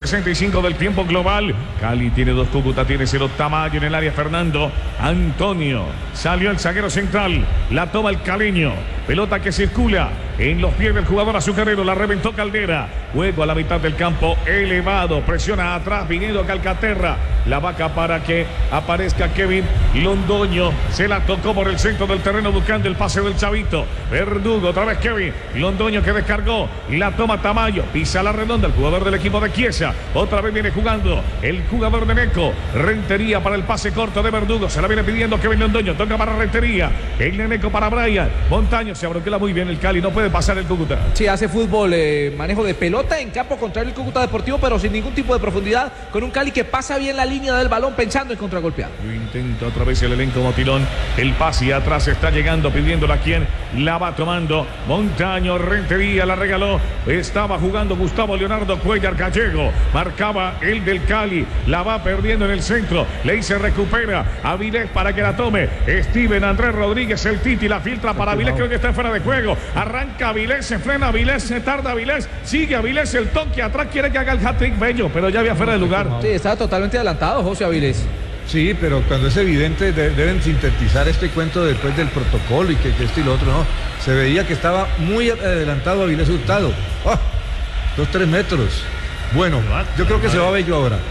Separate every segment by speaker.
Speaker 1: 65 del tiempo global. Cali tiene 2, Cúcuta tiene 0. Tamayo en el área, Fernando Antonio. Salió el zaguero central. La toma el caleño. Pelota que circula en los pies del jugador azucarero. La reventó Caldera. Juego a la mitad del campo elevado. Presiona atrás viniendo Calcaterra. La vaca para que aparezca Kevin Londoño. Se la tocó por el centro del terreno buscando el pase del chavito. Verdugo, otra vez Kevin Londoño que descargó. La toma Tamayo. Pisa la redonda el jugador del equipo de Chiesa. Otra vez viene jugando el jugador de Neneco. Rentería para el pase corto de Verdugo. Se la viene pidiendo Kevin Londoño. Toca para Rentería. El Neneco para Brian. Montaño se abroquela muy bien el Cali. No puede pasar el Cúcuta.
Speaker 2: Sí, hace fútbol, manejo de pelota en campo contrario el Cúcuta Deportivo, pero sin ningún tipo de profundidad. Con un Cali que pasa bien la línea del balón pensando en contragolpear.
Speaker 1: Lo intenta otra vez el elenco motilón. El pase atrás está llegando pidiéndola a quien la va tomando. Montaño, Rentería la regaló. Estaba jugando Gustavo Leonardo Cuellar Gallego. Marcaba el del Cali. La va perdiendo en el centro. Ley se recupera. Avilés para que la tome. Steven Andrés Rodríguez, el Titi, la filtra para Avilés. Creo que está fuera de juego. Arranca Avilés, se frena Avilés, se tarda Avilés. Sigue Avilés, el toque atrás. Quiere que haga el hat-trick Bello, pero ya había fuera de lugar.
Speaker 2: Sí, estaba totalmente adelantado José Avilés.
Speaker 3: Sí, pero cuando es evidente deben sintetizar este cuento después del protocolo y que esto y lo otro, ¿no? Se veía que estaba muy adelantado Avilés Hurtado. 2-3 metros. Bueno, yo creo que se va Bello ahora.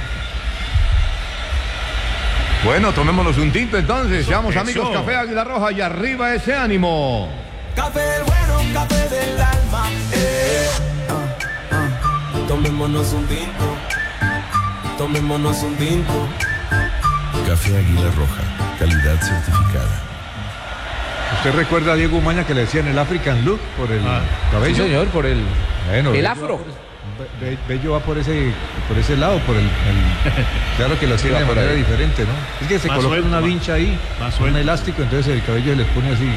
Speaker 4: Bueno, tomémonos un tinto entonces. Seamos amigos, Café Águila Roja y arriba ese ánimo.
Speaker 5: Café bueno, café del alma. Tomémonos un tinto. Tomémonos un tinto.
Speaker 6: Café Águila Roja, calidad certificada.
Speaker 3: ¿Usted recuerda a Diego Umaña que le decían el African Look por el cabello?
Speaker 2: Sí, señor, por el afro.
Speaker 3: Bello va por ese lado, claro que lo hacía de manera diferente, ¿no? Es que se coloca una vincha ahí, un elástico, entonces el cabello se les pone así.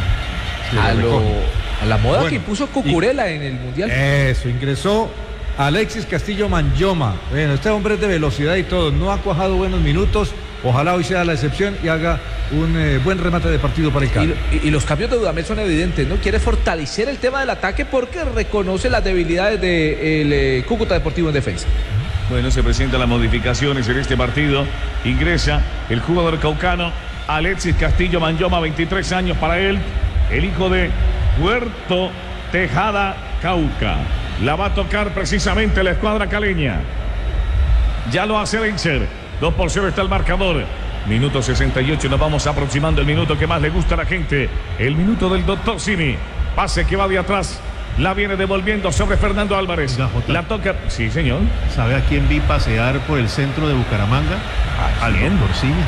Speaker 2: A la moda que puso Cucurella en el Mundial.
Speaker 3: Eso, ingresó Alexis Castillo Manyoma. Bueno, este hombre es de velocidad y todo, no ha cuajado buenos minutos. Ojalá hoy sea la excepción y haga un buen remate de partido para el Cali.
Speaker 2: Y los cambios de Dudamel son evidentes, ¿no? Quiere fortalecer el tema del ataque porque reconoce las debilidades del Cúcuta Deportivo en defensa.
Speaker 1: Bueno, se presentan las modificaciones en este partido. Ingresa el jugador caucano Alexis Castillo Manyoma, 23 años para él. El hijo de Puerto Tejada, Cauca. La va a tocar precisamente la escuadra caleña. Ya lo hace Lencher. 2-0 está el marcador. Minuto 68, nos vamos aproximando el minuto que más le gusta a la gente. El minuto del doctor Simi. Pase que va de atrás. La viene devolviendo sobre Fernando Álvarez. La toca. Sí, señor.
Speaker 7: ¿Sabe a quién vi pasear por el centro de Bucaramanga? Al doctor Simi.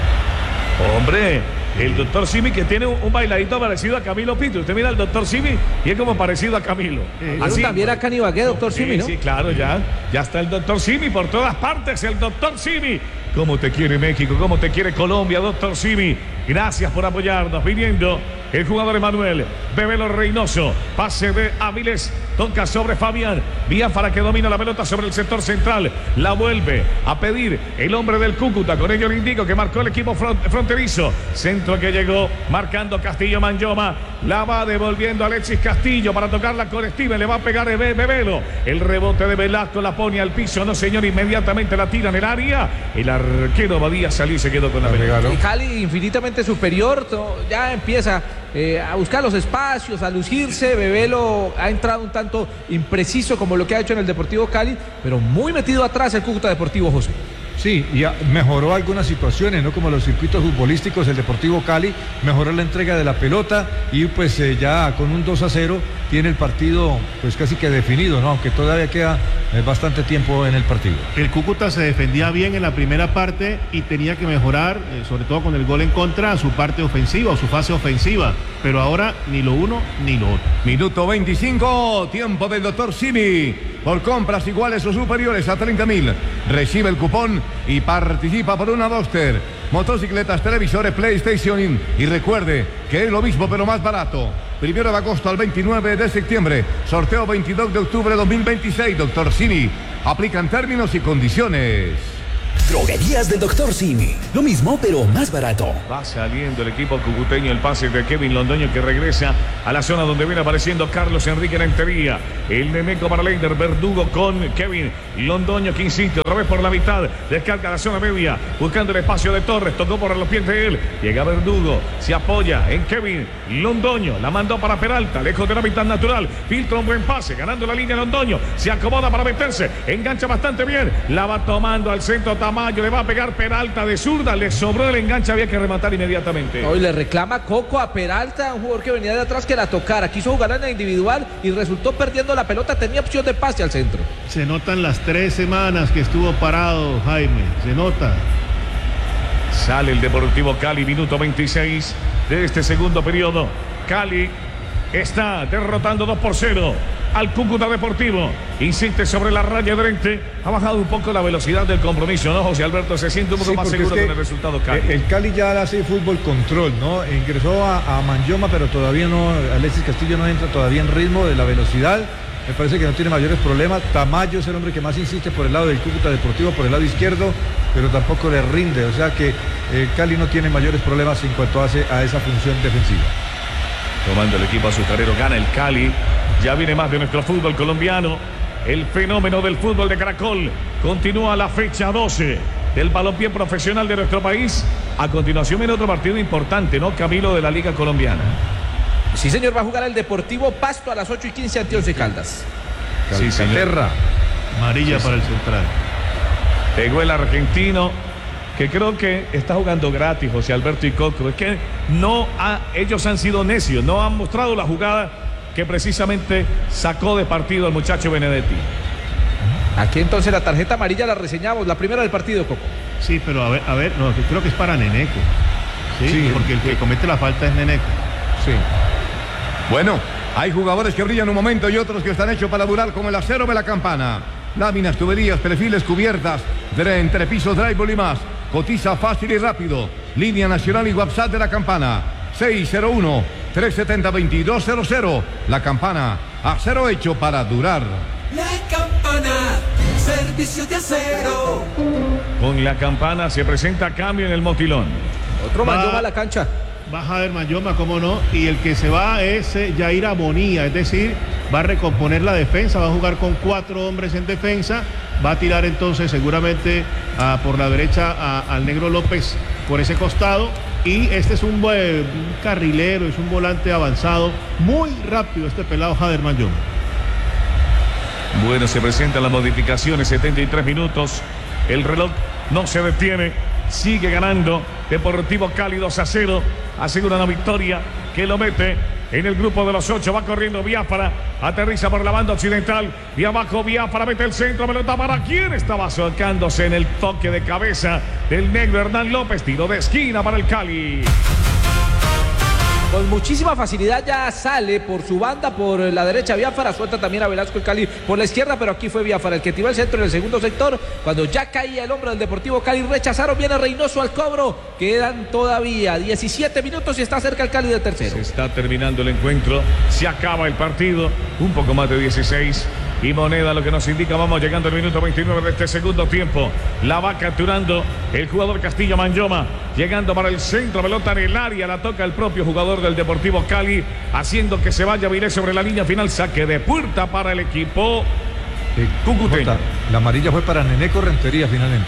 Speaker 1: Hombre, el doctor Simi que tiene un bailadito parecido a Camilo Pinto. Usted mira al doctor Simi y es como parecido a Camilo.
Speaker 2: Así también a Canibagué, doctor Simi, ¿no?
Speaker 1: Sí, claro, ya está el doctor Simi por todas partes. El doctor Simi. ¿Cómo te quiere México? ¿Cómo te quiere Colombia, doctor Simi? Gracias por apoyarnos. Viniendo el jugador Emanuel Bebelo Reynoso. Pase de Avilés. Toca sobre Fabián. Vía para que domina la pelota sobre el sector central. La vuelve a pedir el hombre del Cúcuta. Con ello le indico que marcó el equipo fronterizo. Centro que llegó marcando Castillo Manyoma. La va devolviendo Alexis Castillo para tocarla con Steven. Le va a pegar Bebelo. El rebote de Velasco la pone al piso. No, señor, inmediatamente la tira en el área. El arquero Badía salió y se quedó con la pelota.
Speaker 2: Y Cali infinitamente superior. Ya empieza a buscar los espacios, a lucirse. Bebelo ha entrado un tanto impreciso como lo que ha hecho en el Deportivo Cali, pero muy metido atrás el Cúcuta Deportivo, José.
Speaker 3: Sí, y mejoró algunas situaciones, ¿no? Como los circuitos futbolísticos, el Deportivo Cali mejoró la entrega de la pelota y pues ya con un 2-0 tiene el partido pues casi que definido, ¿no? Aunque todavía queda bastante tiempo en el partido.
Speaker 7: El Cúcuta se defendía bien en la primera parte y tenía que mejorar, sobre todo con el gol en contra, su parte ofensiva o su fase ofensiva, pero ahora ni lo uno ni lo otro.
Speaker 4: Minuto 25, tiempo del doctor Simi. Por compras iguales o superiores a 30.000, recibe el cupón y participa por una Duster, motocicletas, televisores, PlayStation y recuerde que es lo mismo pero más barato. 1 de agosto al 29 de septiembre, sorteo 22 de octubre de 2026, doctor Simi. Aplican términos y condiciones.
Speaker 8: Droguerías del Dr. Simi. Lo mismo, pero más barato.
Speaker 1: Va saliendo el equipo cucuteño, el pase de Kevin Londoño que regresa a la zona donde viene apareciendo Carlos Enrique Rentería. El Neneco para Leider, Verdugo con Kevin Londoño que insiste otra vez por la mitad. Descarga la zona media, buscando el espacio de Torres. Tocó por los pies de él. Llega Verdugo, se apoya en Kevin Londoño. La mandó para Peralta, lejos de la mitad natural. Filtra un buen pase, ganando la línea Londoño. Se acomoda para meterse, engancha bastante bien. La va tomando al centro Tamayo, le va a pegar Peralta de zurda. Le sobró el enganche, había que rematar inmediatamente.
Speaker 2: Hoy le reclama Coco a Peralta, un jugador que venía de atrás, que la tocara. Quiso jugar en la individual y resultó perdiendo la pelota. Tenía opción de pase al centro.
Speaker 7: Se notan las 3 semanas que estuvo parado, Jaime. Se nota.
Speaker 1: Sale el Deportivo Cali, minuto 26 de este segundo periodo. Cali está derrotando 2-0 al Cúcuta Deportivo. Insiste sobre la raya de frente. Ha bajado un poco la velocidad del compromiso, ¿no, José Alberto? Se siente un poco más seguro con el resultado Cali.
Speaker 3: El Cali ya hace fútbol control, ¿no? Ingresó a Manyoma, pero todavía no. Alexis Castillo no entra todavía en ritmo de la velocidad. Me parece que no tiene mayores problemas. Tamayo es el hombre que más insiste por el lado del Cúcuta Deportivo, por el lado izquierdo, pero tampoco le rinde. O sea que Cali no tiene mayores problemas en cuanto hace a esa función defensiva.
Speaker 1: Tomando el equipo azucarero, gana el Cali. Ya viene más de nuestro fútbol colombiano. El fenómeno del fútbol de Caracol continúa la fecha 12 del balompié profesional de nuestro país. A continuación viene otro partido importante, ¿no, Camilo, de la Liga Colombiana?
Speaker 2: Sí, señor, va a jugar el Deportivo Pasto a las 8:15 ante Once Caldas.
Speaker 1: Sí, señor.
Speaker 7: Amarilla para el central.
Speaker 1: Pegó el argentino, que creo que está jugando gratis, José Alberto y Coco. Es que ellos han sido necios, no han mostrado la jugada que precisamente sacó de partido al muchacho Benedetti.
Speaker 2: Aquí entonces la tarjeta amarilla la reseñamos, la primera del partido, Coco.
Speaker 7: Sí, pero a ver, no, creo que es para Neneco. Sí, porque el que comete la falta es Neneco.
Speaker 3: Sí.
Speaker 4: Bueno, hay jugadores que brillan un momento y otros que están hechos para durar, como el acero de la Campana. Láminas, tuberías, perfiles, cubiertas, entrepisos, drywall y más. Cotiza fácil y rápido. Línea nacional y WhatsApp de la Campana. 601-370-2200. La Campana, acero hecho para durar.
Speaker 5: La Campana, servicio de acero.
Speaker 1: Con la Campana se presenta cambio en el Motilón.
Speaker 2: Otro Manyoma a la cancha.
Speaker 7: Va Jader Manyoma, cómo no, y el que se va es Jair Abonía, es decir, va a recomponer la defensa, va a jugar con 4 hombres en defensa, va a tirar entonces seguramente por la derecha al Negro López por ese costado, y este es un carrilero, es un volante avanzado, muy rápido este pelado Jader Manyoma.
Speaker 1: Bueno, se presentan las modificaciones, 73 minutos, el reloj no se detiene, sigue ganando Deportivo Cali 2-0, asegura una victoria que lo mete en el grupo de los 8, va corriendo Biafara, aterriza por la banda occidental, y abajo Biafara mete el centro, pelota para quien estaba acercándose en el toque de cabeza del negro Hernán López, tiro de esquina para el Cali.
Speaker 2: Con muchísima facilidad ya sale por su banda, por la derecha Biafara, suelta también a Velasco el Cali por la izquierda, pero aquí fue Biafara el que tiró el centro en el segundo sector, cuando ya caía el hombro del Deportivo Cali, rechazaron, viene Reynoso al cobro, quedan todavía 17 minutos y está cerca el Cali del tercero.
Speaker 1: Se está terminando el encuentro, se acaba el partido, un poco más de 16. Y Moneda lo que nos indica, vamos llegando al minuto 29 de este segundo tiempo. La va capturando el jugador Castillo Manyoma, llegando para el centro, pelota en el área, la toca el propio jugador del Deportivo Cali, haciendo que se vaya Vilés sobre la línea final, saque de puerta para el equipo cucuteño.
Speaker 3: La amarilla fue para Neneco Rentería finalmente.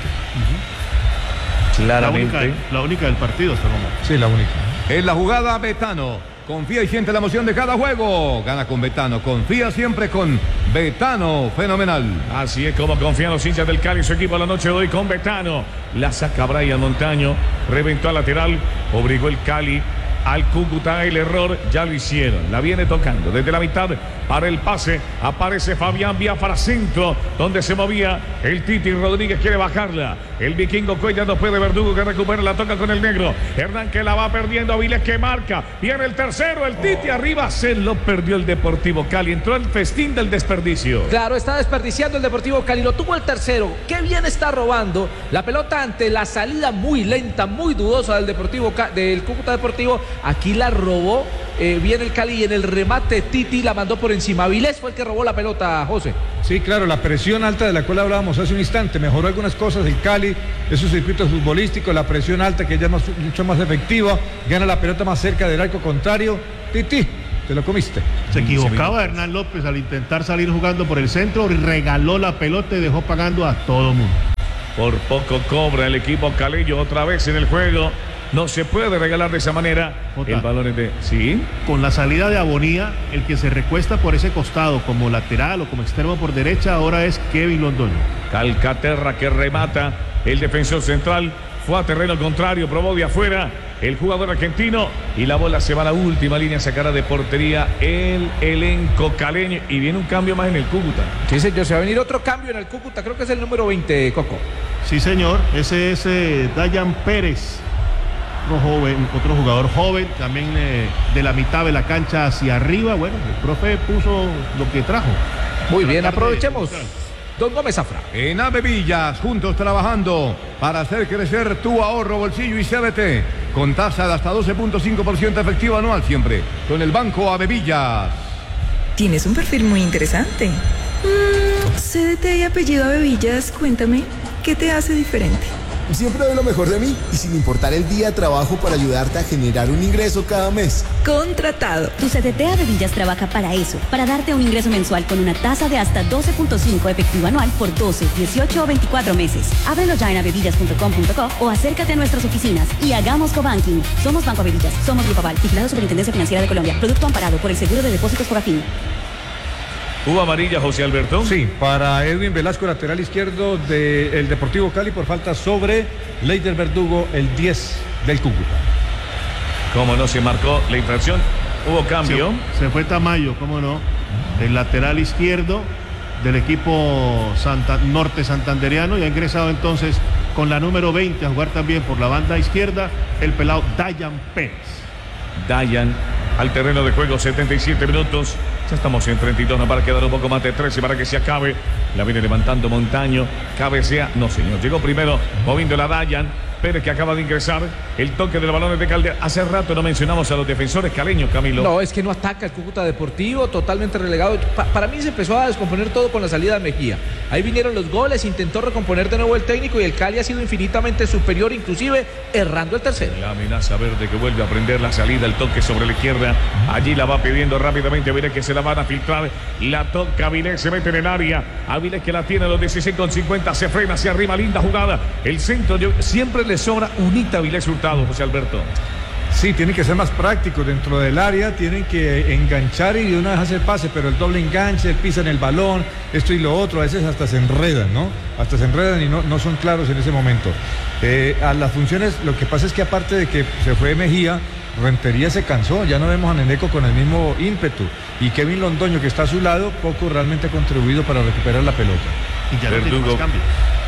Speaker 1: Claramente.
Speaker 7: La única del partido hasta el momento.
Speaker 3: Sí, la única.
Speaker 4: En la jugada, Betano. Confía y siente la emoción de cada juego. Gana con Betano. Confía siempre con Betano. Fenomenal.
Speaker 1: Así es como confían los hinchas del Cali, su equipo la noche de hoy con Betano. La saca Brian Montaño. Reventó al lateral. Obligó el Cali al Cúcuta. El error ya lo hicieron. La viene tocando desde la mitad para el pase. Aparece Fabián Biafara centro, donde se movía el Titi Rodríguez. Quiere bajarla. El vikingo Cuellar no puede. Verdugo que recupera, la toca con el negro. Hernán que la va perdiendo. Avilés que marca. Viene el tercero. El Titi arriba. Se lo perdió el Deportivo Cali. Entró el festín del desperdicio.
Speaker 2: Claro, está desperdiciando el Deportivo Cali. Lo tuvo el tercero. Qué bien está robando la pelota ante la salida muy lenta, muy dudosa del Cúcuta Deportivo. Aquí la robó bien el Cali y en el remate Titi la mandó por encima. Avilés fue el que robó la pelota, José.
Speaker 3: Sí, claro, la presión alta de la cual hablábamos hace un instante, mejoró algunas cosas el Cali, esos circuitos futbolísticos, la presión alta que ya es mucho más efectiva, gana la pelota más cerca del arco contrario. Titi, te lo comiste.
Speaker 7: Se equivocaba Hernán López al intentar salir jugando por el centro, regaló la pelota y dejó pagando a todo mundo.
Speaker 1: Por poco cobra el equipo caleño otra vez en el juego. No se puede regalar de esa manera. El balón es de... ¿Sí?
Speaker 7: Con la salida de Abonía, el que se recuesta por ese costado como lateral o como extremo por derecha ahora es Kevin Londoño.
Speaker 1: Calcaterra que remata. El defensor central fue a terreno contrario, probó de afuera el jugador argentino y la bola se va a la última línea, sacará de portería el elenco caleño y viene un cambio más en el Cúcuta.
Speaker 2: Sí, señor, se va a venir otro cambio en el Cúcuta, creo que es el número 20, Coco.
Speaker 7: Sí, señor, ese es Dayan Pérez, otro jugador joven, también de la mitad de la cancha hacia arriba. Bueno, el profe puso lo que trajo.
Speaker 2: Muy bien, aprovechemos. Don Gómez Zafra.
Speaker 4: En Avevillas, juntos trabajando para hacer crecer tu ahorro, bolsillo y CBT. Con tasa de hasta 12.5% efectiva anual siempre. Con el Banco Avevillas.
Speaker 9: Tienes un perfil muy interesante. CDT y apellido Avevillas, cuéntame, ¿qué te hace diferente?
Speaker 10: Siempre doy lo mejor de mí y sin importar el día trabajo para ayudarte a generar un ingreso cada mes.
Speaker 9: Contratado.
Speaker 11: Tu CDT Avevillas trabaja para eso, para darte un ingreso mensual con una tasa de hasta 12.5 efectivo anual por 12, 18 o 24 meses. Ábrelo ya en avevillas.com.co o acércate a nuestras oficinas y hagamos cobanking. Somos Banco Avevillas, somos Grupo Aval, vigilado Superintendencia Financiera de Colombia. Producto amparado por el Seguro de Depósitos Fogafín.
Speaker 1: ¿Hubo amarilla, José Alberto?
Speaker 3: Sí, para Edwin Velasco, lateral izquierdo del Deportivo Cali por falta sobre Leider Verdugo, el 10 del Cúcuta.
Speaker 1: Como no se marcó la infracción, hubo cambio.
Speaker 7: Se fue Tamayo, cómo no, el lateral izquierdo del equipo norte santanderiano y ha ingresado entonces con la número 20 a jugar también por la banda izquierda el pelado Dayan Pérez.
Speaker 1: Dayan al terreno de juego, 77 minutos. Ya estamos en 32, nos va a quedar un poco más de 13 para que se acabe. La viene levantando Montaño, cabecea, no señor, llegó primero moviendo la Dayan Pérez que acaba de ingresar. El toque del balón de Caldera. Hace rato no mencionamos a los defensores caleños, Camilo.
Speaker 2: No, es que no ataca el Cúcuta Deportivo, totalmente relegado. Para mí se empezó a descomponer todo con la salida de Mejía. Ahí vinieron los goles, intentó recomponer de nuevo el técnico y el Cali ha sido infinitamente superior, inclusive errando el tercero.
Speaker 1: La amenaza verde que vuelve a prender la salida, el toque sobre la izquierda. Allí la va pidiendo rápidamente. Avilés que se la van a filtrar. La toca Avilés, se mete en el área. Avilés que la tiene a los 16,50. Se frena hacia arriba, linda jugada. El centro, siempre le sobra unita Avilés Hurtado, José Alberto.
Speaker 3: Sí, tienen que ser más prácticos dentro del área, tienen que enganchar y de una vez hacer pase, pero el doble enganche, pisan el balón, esto y lo otro, a veces hasta se enredan, ¿no? Hasta se enredan y no son claros en ese momento. A las funciones, lo que pasa es que aparte de que se fue Mejía, Rentería se cansó, ya no vemos a Neneco con el mismo ímpetu. Y Kevin Londoño, que está a su lado, poco realmente ha contribuido para recuperar la pelota.
Speaker 7: Y ya no tiene más cambios.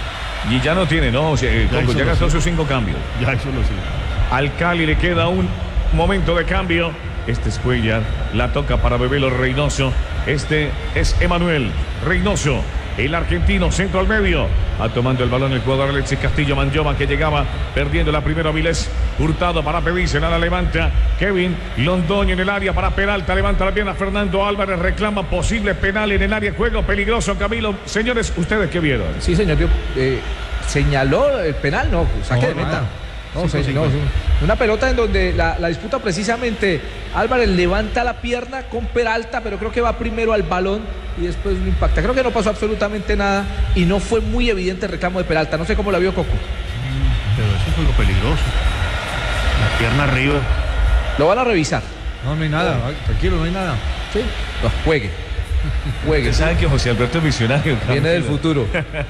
Speaker 1: Y ya no tiene, ¿no? O sea, ya gastó sus 5 cambios.
Speaker 7: Ya eso lo sigue.
Speaker 1: Al Cali le queda un momento de cambio. Este es Cuellar, la toca para Bebelo Reynoso. Este es Emanuel Reynoso, el argentino, centro al medio. Va tomando el balón el jugador Alexis Castillo Manjoma, que llegaba perdiendo la primera. Avilés Hurtado para pedirse, nada levanta. Kevin Londoño en el área para Peralta, levanta la pierna. Fernando Álvarez reclama posible penal en el área de juego, peligroso, Camilo. Señores, ¿ustedes qué vieron?
Speaker 2: Sí, señor, señaló el penal, no, saque de meta. Una pelota en donde la disputa precisamente Álvarez levanta la pierna con Peralta, pero creo que va primero al balón y después no impacta. Creo que no pasó absolutamente nada y no fue muy evidente el reclamo de Peralta. No sé cómo la vio Coco.
Speaker 7: Pero eso fue lo peligroso. La pierna arriba.
Speaker 2: Lo van a revisar.
Speaker 3: No hay nada, tranquilo, no hay nada.
Speaker 2: Sí, no, juegue.
Speaker 1: Ustedes saben que José Alberto es visionario.
Speaker 2: Viene del futuro.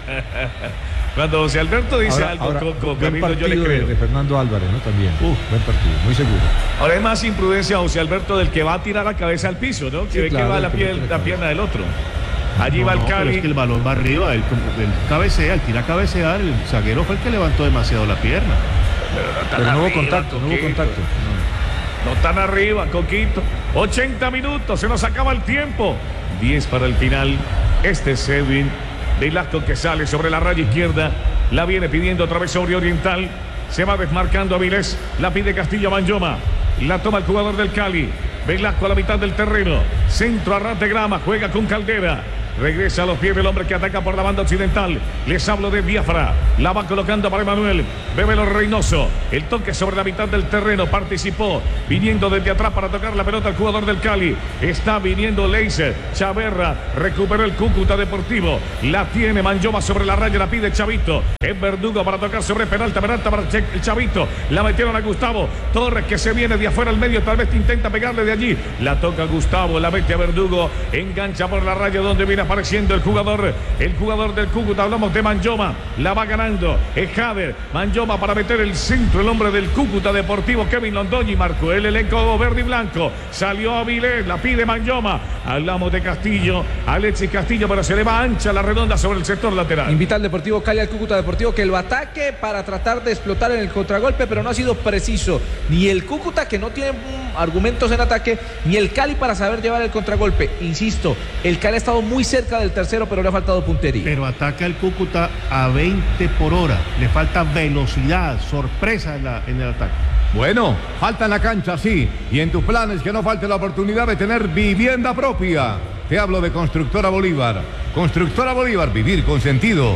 Speaker 1: Cuando José Alberto dice algo,
Speaker 3: Camilo, yo le creo. De Fernando Álvarez, ¿no? También. Buen partido, muy seguro.
Speaker 1: Ahora es más imprudencia José Alberto del que va a tirar la cabeza al piso, ¿no? Que ve que va la pierna del otro. Allí va el Cali.
Speaker 7: Es que el balón va arriba, el cabecea, el tira a cabecear, el zaguero fue el que levantó demasiado la pierna.
Speaker 3: Pero no hubo contacto, no hubo contacto.
Speaker 1: No tan arriba, Coquito. 80 minutos, se nos acaba el tiempo. 10 para el final. Este es Edwin Velasco que sale sobre la raya izquierda. La viene pidiendo otra vez sobre Oriental. Se va desmarcando Avilés. La pide Castillo Manjoma. La toma el jugador del Cali. Velasco a la mitad del terreno. Centro a ras de grama. Juega con Caldera. Regresa a los pies del hombre que ataca por la banda occidental. Les hablo de Biafra. La va colocando para Emanuel. Bebelo Reynoso. El toque sobre la mitad del terreno. Participó. Viniendo desde atrás para tocar la pelota el jugador del Cali. Está viniendo Leiser. Chaverra. Recuperó el Cúcuta Deportivo. La tiene Manjoma sobre la raya. La pide Chavito. Es Verdugo para tocar sobre Peralta. Peralta para el Chavito. La metieron a Gustavo Torres, que se viene de afuera al medio. Tal vez intenta pegarle de allí. La toca Gustavo. La mete a Verdugo. Engancha por la raya donde viene apareciendo el jugador del Cúcuta. Hablamos de Manjoma. La va ganando. Es Jader. Manjoma para meter el centro. El hombre del Cúcuta Deportivo, Kevin Londoño, y marcó el elenco verde y blanco. Salió Avilés. La pide Manjoma. Hablamos de Castillo. Alexis Castillo, pero se le va ancha la redonda sobre el sector lateral.
Speaker 2: Invita al Deportivo Cali, al Cúcuta Deportivo, que lo ataque para tratar de explotar en el contragolpe, pero no ha sido preciso. Ni el Cúcuta, que no tiene argumentos en ataque, ni el Cali para saber llevar el contragolpe. Insisto, el Cali ha estado muy cerca del tercero, pero le ha faltado puntería.
Speaker 7: Pero ataca el Cúcuta a 20 por hora. Le falta velocidad, sorpresa en el ataque.
Speaker 4: Bueno, falta en la cancha, sí. Y en tus planes que no falte la oportunidad de tener vivienda propia. Te hablo de Constructora Bolívar. Constructora Bolívar, vivir con sentido.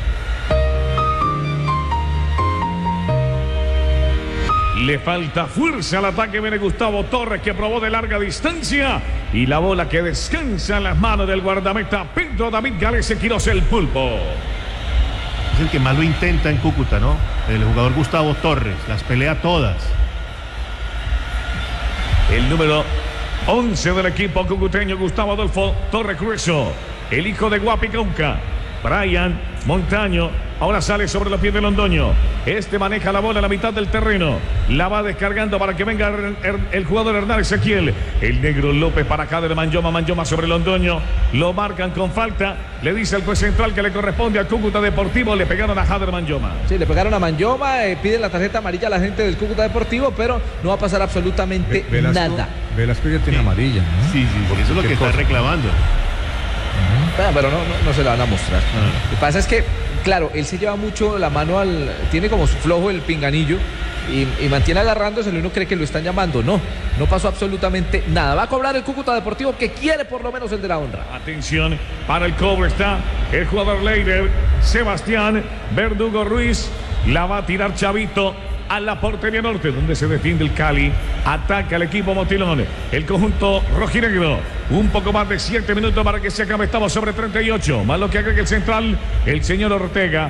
Speaker 1: Le falta fuerza al ataque. Viene Gustavo Torres, que probó de larga distancia. Y la bola que descansa en las manos del guardameta Pedro David Galese Quiroz, el Pulpo.
Speaker 7: Es el que más lo intenta en Cúcuta, ¿no? El jugador Gustavo Torres. Las pelea todas.
Speaker 1: El número 11 del equipo cucuteño, Gustavo Adolfo Torres Grueso. El hijo de Guapicauca, Brian Montaño. Ahora sale sobre los pies de Londoño. Este maneja la bola a la mitad del terreno. La va descargando para que venga el jugador Hernán Ezequiel. El negro López para acá de Manjoma. Manjoma sobre Londoño. Lo marcan con falta. Le dice al juez central que le corresponde al Cúcuta Deportivo. Le pegaron a Jader Manjoma.
Speaker 2: Sí, le pegaron a Manjoma. Piden la tarjeta amarilla a la gente del Cúcuta Deportivo, pero no va a pasar absolutamente nada.
Speaker 3: Velasco ya tiene amarilla, ¿no?
Speaker 7: Sí, eso es lo que está reclamando.
Speaker 2: Pero no se la van a mostrar. Lo que pasa es que, claro, él se lleva mucho la mano tiene como flojo el pinganillo y mantiene agarrándoselo y uno cree que lo están llamando. No pasó absolutamente nada. Va a cobrar el Cúcuta Deportivo, que quiere por lo menos el de la honra.
Speaker 1: Atención, para el cobro está el jugador Leider, Sebastián Verdugo Ruiz. La va a tirar Chavito a la portería norte, donde se defiende el Cali. Ataca el equipo Motilón, el conjunto rojinegro. Un poco más de 7 minutos para que se acabe. Estamos sobre 38, más lo que agrega el central, el señor Ortega.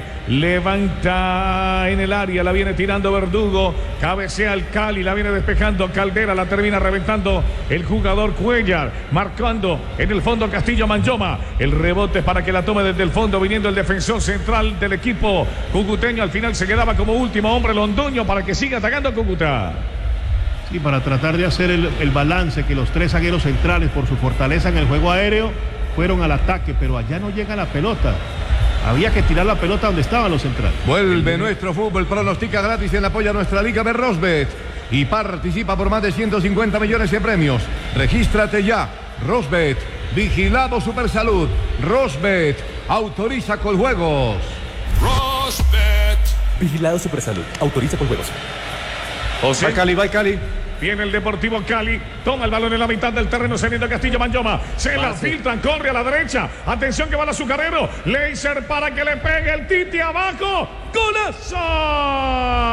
Speaker 1: Levanta en el área, la viene tirando Verdugo. Cabecea el Cali, la viene despejando Caldera, la termina reventando el jugador Cuellar. Marcando en el fondo Castillo Manjoma. El rebote para que la tome desde el fondo, viniendo el defensor central del equipo cucuteño. Al final se quedaba como último hombre Londoño para que siga atacando Cúcuta.
Speaker 7: Sí, para tratar de hacer el balance, que los tres zagueros centrales, por su fortaleza en el juego aéreo, fueron al ataque, pero allá no llega la pelota. Había que tirar la pelota donde estaban los centrales.
Speaker 4: Vuelve nuestro fútbol, pronostica gratis en apoyo a nuestra liga de Rosbet y participa por más de 150 millones de premios. Regístrate ya. Rosbet, vigilado Supersalud. Rosbet, autoriza con juegos.
Speaker 8: Rosbet, vigilado Supersalud, autoriza con juegos.
Speaker 1: José.
Speaker 3: Va Cali.
Speaker 1: Viene el Deportivo Cali, toma el balón en la mitad del terreno, saliendo Castillo Manjoma, se la filtran, corre a la derecha, atención que va el azucarero, Leiser para que le pegue el Titi abajo, ¡golazo!